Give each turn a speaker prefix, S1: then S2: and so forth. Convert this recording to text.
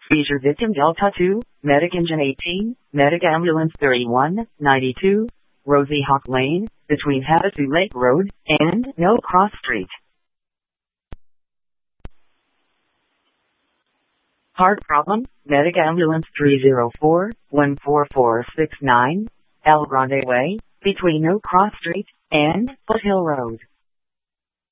S1: Seizure victim Delta 2, medic engine 18, medic ambulance 3192, Rosie Hawk Lane, between Havasu Lake Road and No Cross Street. Heart problem, medic ambulance 304-14469, El Grande Way, between No Cross Street and Foothill Road.